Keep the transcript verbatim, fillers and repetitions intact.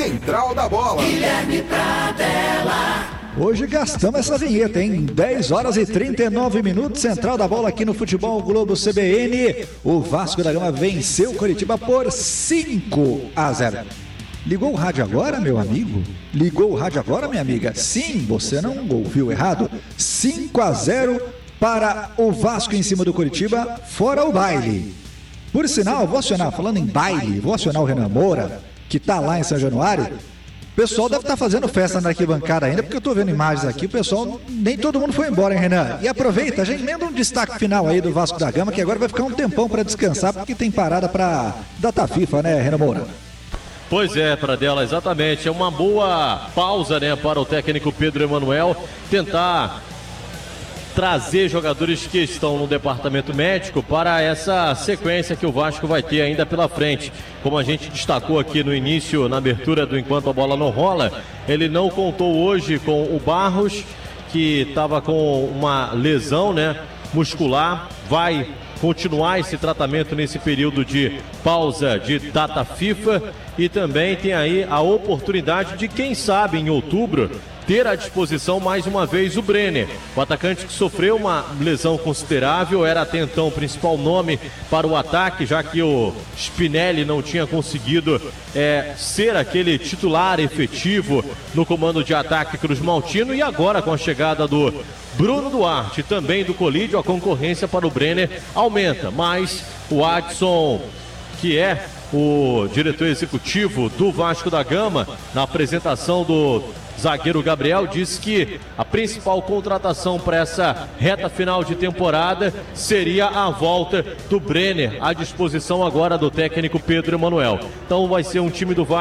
Central da Bola. Guilherme Pradella. Hoje gastamos essa vinheta, hein? dez horas e trinta e nove minutos, Central da Bola aqui no Futebol Globo C B N. O Vasco da Gama venceu o Coritiba por cinco a zero. Ligou o rádio agora, meu amigo? Ligou o rádio agora, minha amiga? Sim, você não ouviu errado. cinco a zero para o Vasco em cima do Coritiba, fora o baile. Por sinal, vou acionar, falando em baile, vou acionar o Renan Moura, que tá lá em São Januário. O pessoal deve estar fazendo festa na arquibancada ainda, porque eu tô vendo imagens aqui, o pessoal, nem todo mundo foi embora, hein, Renan? E aproveita, já emenda um destaque final aí do Vasco da Gama, que agora vai ficar um tempão para descansar, porque tem parada para data FIFA, né, Renan Moura? Pois é, Pradella, exatamente. É uma boa pausa, né, para o técnico Pedro Emanuel tentar trazer jogadores que estão no departamento médico para essa sequência que o Vasco vai ter ainda pela frente. Como a gente destacou aqui no início, na abertura do Enquanto a Bola Não Rola, ele não contou hoje com o Barros, que estava com uma lesão, né, muscular, vai continuar esse tratamento nesse período de pausa de data FIFA, e também tem aí a oportunidade de, quem sabe, em outubro, ter à disposição mais uma vez o Brenner, o atacante que sofreu uma lesão considerável, era até então o principal nome para o ataque, já que o Spinelli não tinha conseguido é, ser aquele titular efetivo no comando de ataque Cruz Maltino, e agora com a chegada do Bruno Duarte e também do Colídio, a concorrência para o Brenner aumenta, mas o Adson, que é o diretor executivo do Vasco da Gama, na apresentação do zagueiro Gabriel, disse que a principal contratação para essa reta final de temporada seria a volta do Brenner, à disposição agora do técnico Pedro Emanuel. Então vai ser um time do Vasco